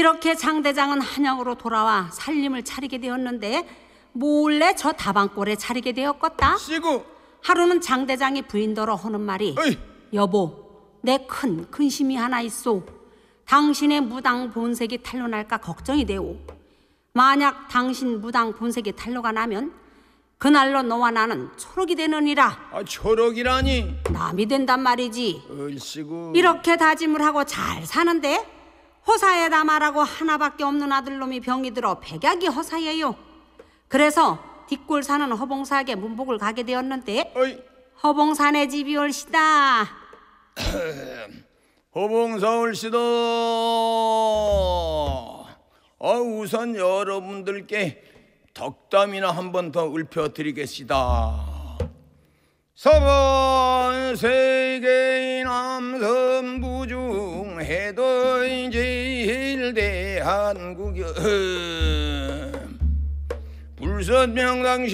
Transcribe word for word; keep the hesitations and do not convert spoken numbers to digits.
이렇게 장대장은 한양으로 돌아와 살림을 차리게 되었는데 몰래 저 다방골에 차리게 되었겠다. 시구 하루는 장대장이 부인더러 하는 말이 어이. 여보, 내 큰 근심이 하나 있소. 당신의 무당 본색이 탄로날까 걱정이 되오. 만약 당신 무당 본색이 탄로가 나면 그날로 너와 나는 초록이 되느니라. 아 초록이라니 남이 된단 말이지. 얼씨구 이렇게 다짐을 하고 잘 사는데 호사에다 말하고 하나밖에 없는 아들놈이 병이 들어 백약이 허사예요. 그래서 뒷골 사는 허봉사에게 문복을 가게 되었는데 어이. 허봉사네 집이 올시다. 호봉서울시도 아, 우선 여러분들께 덕담이나 한 번 더 읊혀드리겠습니다. 서번 세계 남선부 중 해도 제일 대한국이 불선명당